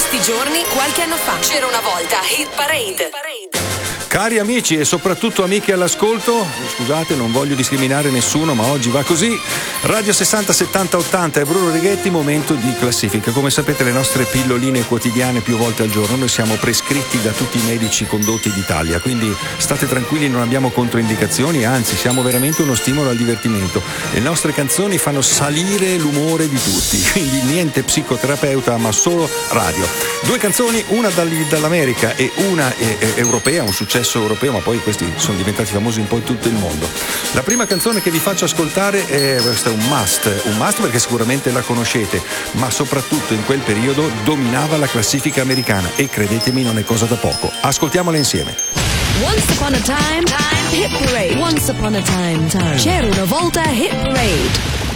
questi giorni, qualche anno fa. C'era una volta Hit Parade. Cari amici e soprattutto amiche all'ascolto, scusate, non voglio discriminare nessuno, ma oggi va così. Radio 60 70 80 e Bruno Righetti, momento di classifica. Come sapete, le nostre pilloline quotidiane più volte al giorno, noi siamo prescritti da tutti i medici condotti d'Italia, quindi state tranquilli, non abbiamo controindicazioni, anzi siamo veramente uno stimolo al divertimento. Le nostre canzoni fanno salire l'umore di tutti, quindi niente psicoterapeuta, ma solo radio. Due canzoni, una dall'America e una europea, un successo europeo, ma poi questi sono diventati famosi un po' in tutto il mondo. La prima canzone che vi faccio ascoltare questo è un must perché sicuramente la conoscete, ma soprattutto in quel periodo dominava la classifica americana e credetemi non è cosa da poco. Ascoltiamola insieme. Once upon a time, Hit Parade. Once upon a time. C'era una volta Hit Parade.